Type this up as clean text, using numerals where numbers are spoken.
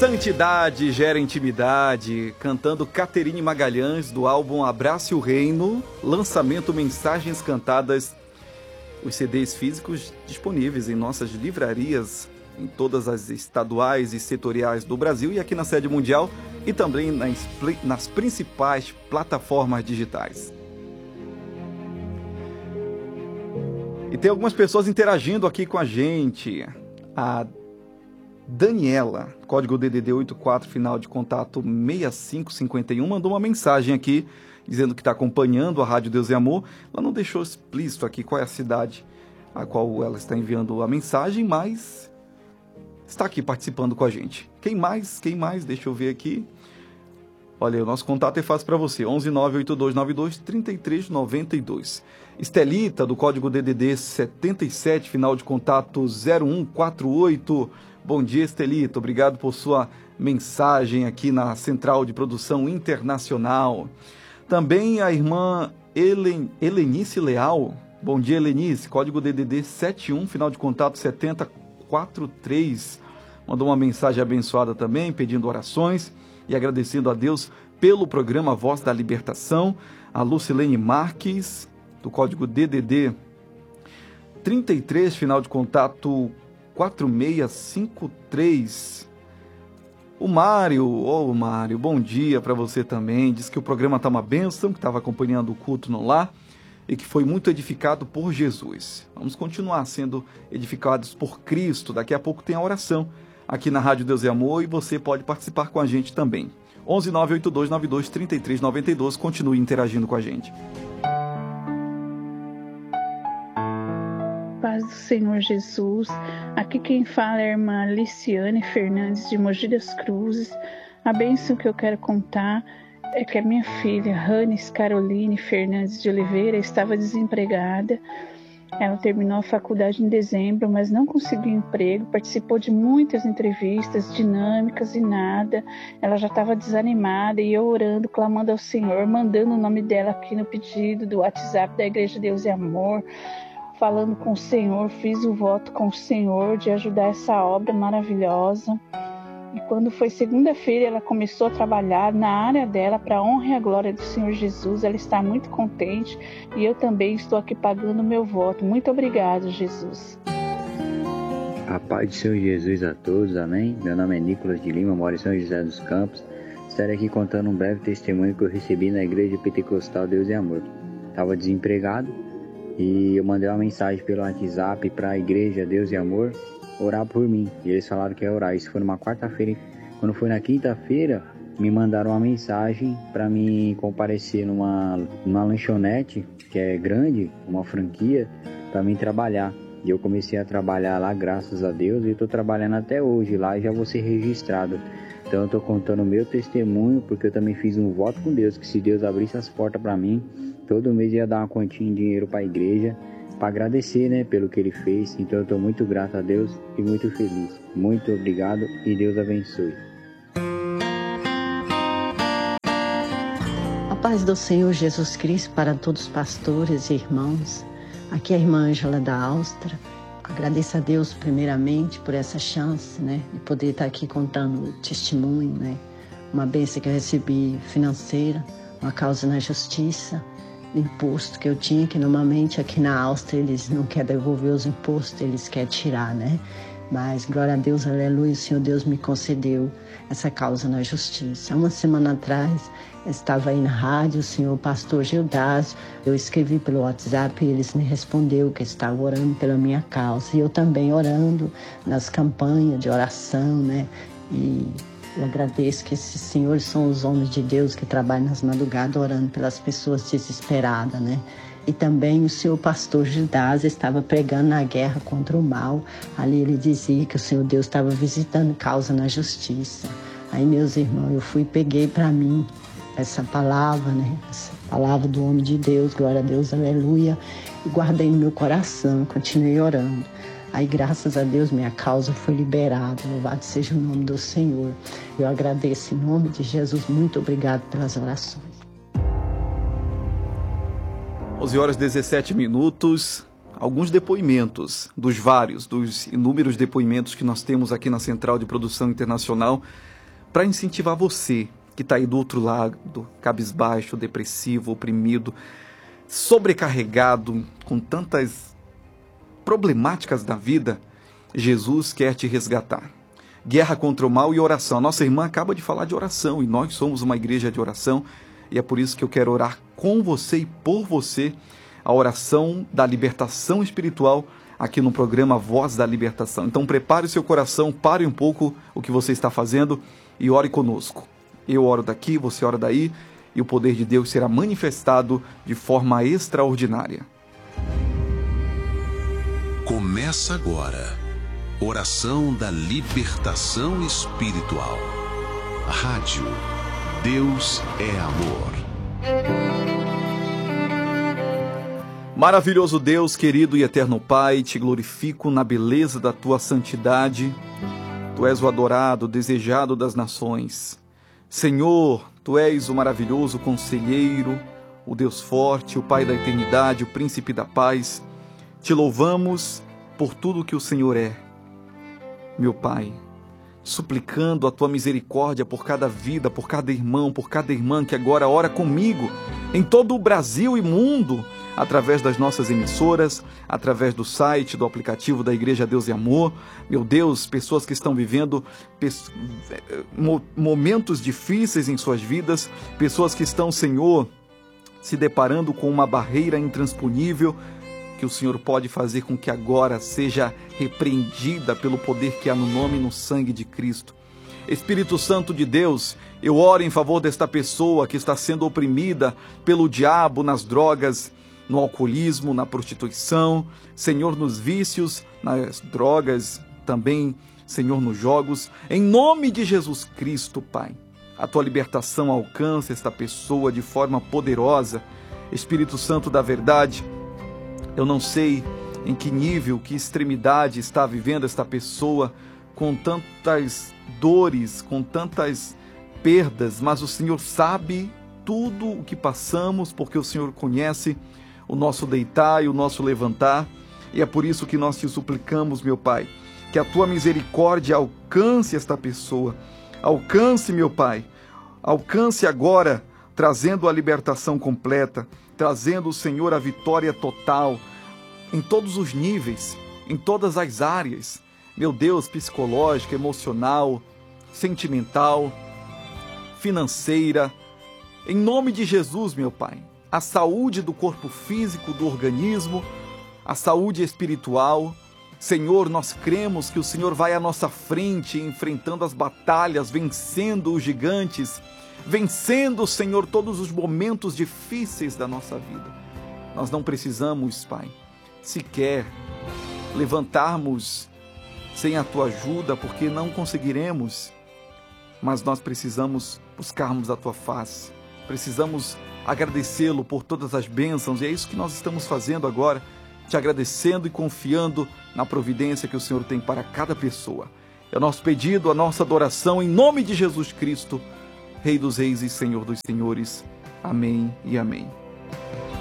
Santidade gera intimidade, cantando Caterine Magalhães, do álbum Abrace o Reino, lançamento Mensagens Cantadas. Os CDs físicos disponíveis em nossas livrarias, em todas as estaduais e setoriais do Brasil e aqui na sede mundial, e também nas principais plataformas digitais. E tem algumas pessoas interagindo aqui com a gente. A Daniela, código DDD 84, final de contato 6551, mandou uma mensagem aqui, dizendo que está acompanhando a Rádio Deus e Amor. Ela não deixou explícito aqui qual é a cidade a qual ela está enviando a mensagem, mas está aqui participando com a gente. Quem mais? Deixa eu ver aqui. Olha, o nosso contato é fácil para você, 11982923392. Estelita, do código DDD 77, final de contato 0148. Bom dia, Estelita. Obrigado por sua mensagem aqui na Central de Produção Internacional. Também a irmã Helenice Leal. Bom dia, Helenice. Código DDD 71, final de contato 7043. Mandou uma mensagem abençoada também, pedindo orações e agradecendo a Deus pelo programa Voz da Libertação. A Lucilene Marques, do código DDD 33, final de contato 4653. O Mário, Mário, bom dia para você também. Diz que o programa está uma bênção, que estava acompanhando o culto no lar e que foi muito edificado por Jesus. Vamos continuar sendo edificados por Cristo. Daqui a pouco tem a oração aqui na Rádio Deus e Amor e você pode participar com a gente também. 11982923392. Continue interagindo com a gente. Paz do Senhor Jesus. Aqui quem fala é a irmã Liciane Fernandes de Mogi das Cruzes. A bênção que eu quero contar é que a minha filha, Ranes Caroline Fernandes de Oliveira, estava desempregada. Ela terminou a faculdade em dezembro, mas não conseguiu emprego, participou de muitas entrevistas dinâmicas e nada. Ela já estava desanimada e eu orando, clamando ao Senhor, mandando o nome dela aqui no pedido do WhatsApp da Igreja Deus e Amor, falando com o Senhor, fiz o voto com o Senhor de ajudar essa obra maravilhosa. E quando foi segunda-feira, ela começou a trabalhar na área dela para a honra e a glória do Senhor Jesus. Ela está muito contente e eu também estou aqui pagando o meu voto. Muito obrigado, Jesus. A paz do Senhor Jesus a todos, amém? Meu nome é Nicolas de Lima, moro em São José dos Campos. Estarei aqui contando um breve testemunho que eu recebi na Igreja Pentecostal Deus e Amor. Estava desempregado e eu mandei uma mensagem pelo WhatsApp para a Igreja Deus e Amor orar por mim. E eles falaram que ia orar. Isso foi numa quarta-feira. Quando foi na quinta-feira, me mandaram uma mensagem para mim comparecer numa lanchonete, que é grande, uma franquia, para mim trabalhar. E eu comecei a trabalhar lá, graças a Deus, e estou trabalhando até hoje lá e já vou ser registrado. Então eu estou contando o meu testemunho, porque eu também fiz um voto com Deus, que se Deus abrisse as portas para mim, todo mês ia dar uma quantia em dinheiro para a igreja, para agradecer, né, pelo que Ele fez. Então eu estou muito grato a Deus e muito feliz. Muito obrigado e Deus abençoe. A paz do Senhor Jesus Cristo para todos os pastores e irmãos. Aqui é a irmã Ângela da Áustria. Agradeço a Deus primeiramente por essa chance, né, de poder estar aqui contando o testemunho, né, uma bênção que eu recebi financeira, uma causa na justiça, imposto que eu tinha, que normalmente aqui na Áustria eles não querem devolver os impostos, eles querem tirar, né? Mas, glória a Deus, aleluia, o Senhor Deus me concedeu essa causa na justiça. Uma semana atrás, eu estava aí na rádio, o senhor pastor Gildásio, eu escrevi pelo WhatsApp e eles me respondeu que estavam orando pela minha causa. E eu também orando nas campanhas de oração, né? E eu agradeço que esses senhores são os homens de Deus que trabalham nas madrugadas orando pelas pessoas desesperadas, né? E também o senhor pastor Gildásio estava pregando na guerra contra o mal. Ali ele dizia que o Senhor Deus estava visitando causa na justiça. Aí, meus irmãos, eu fui e peguei para mim essa palavra, né? Essa palavra do homem de Deus, glória a Deus, aleluia. E guardei no meu coração, continuei orando. Aí, graças a Deus, minha causa foi liberada. Louvado seja o nome do Senhor. Eu agradeço em nome de Jesus. Muito obrigado pelas orações. 11 horas e 17 minutos. alguns depoimentos dos inúmeros depoimentos que nós temos aqui na Central de Produção Internacional, para incentivar você que está aí do outro lado, cabisbaixo, depressivo, oprimido, sobrecarregado com tantas problemáticas da vida. Jesus quer te resgatar. Guerra contra o mal e oração. A nossa irmã acaba de falar de oração e nós somos uma igreja de oração e é por isso que eu quero orar com você e por você a oração da libertação espiritual aqui no programa Voz da Libertação. Então prepare o seu coração, pare um pouco o que você está fazendo e ore conosco. Eu oro daqui, você ora daí e o poder de Deus será manifestado de forma extraordinária. Começa agora. Oração da Libertação Espiritual. Rádio Deus é Amor. Maravilhoso Deus, querido e eterno Pai, te glorifico na beleza da tua santidade. Tu és o adorado, desejado das nações. Senhor, tu és o maravilhoso conselheiro, o Deus forte, o Pai da eternidade, o príncipe da paz. Te louvamos por tudo que o Senhor é. Meu Pai, suplicando a tua misericórdia por cada vida, por cada irmão, por cada irmã que agora ora comigo, em todo o Brasil e mundo, através das nossas emissoras, através do site, do aplicativo da Igreja Deus e Amor. Meu Deus, pessoas que estão vivendo momentos difíceis em suas vidas, pessoas que estão, Senhor, se deparando com uma barreira intransponível, que o Senhor pode fazer com que agora seja repreendida pelo poder que há no nome e no sangue de Cristo. Espírito Santo de Deus, eu oro em favor desta pessoa que está sendo oprimida pelo diabo nas drogas, no alcoolismo, na prostituição, Senhor, nos vícios, nas drogas, também, Senhor, nos jogos. Em nome de Jesus Cristo, Pai, a tua libertação alcança esta pessoa de forma poderosa. Espírito Santo da verdade, eu não sei em que nível, que extremidade está vivendo esta pessoa com tantas dores, com tantas perdas, mas o Senhor sabe tudo o que passamos, porque o Senhor conhece o nosso deitar e o nosso levantar, e é por isso que nós te suplicamos, meu Pai, que a tua misericórdia alcance esta pessoa, alcance, meu Pai, alcance agora, trazendo a libertação completa, trazendo, Senhor, a vitória total, em todos os níveis, em todas as áreas, meu Deus, psicológica, emocional, sentimental, financeira, em nome de Jesus, meu Pai, a saúde do corpo físico, do organismo, a saúde espiritual. Senhor, nós cremos que o Senhor vai à nossa frente, enfrentando as batalhas, vencendo os gigantes, vencendo, Senhor, todos os momentos difíceis da nossa vida. Nós não precisamos, Pai, sequer levantarmos sem a tua ajuda, porque não conseguiremos, mas nós precisamos buscarmos a tua face, precisamos agradecê-lo por todas as bênçãos, e é isso que nós estamos fazendo agora, te agradecendo e confiando na providência que o Senhor tem para cada pessoa. É o nosso pedido, a nossa adoração, em nome de Jesus Cristo, Rei dos Reis e Senhor dos Senhores. Amém e amém.